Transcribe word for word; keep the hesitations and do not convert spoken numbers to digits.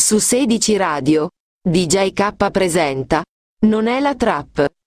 Su sedici Radio, D J K presenta Non è la trap.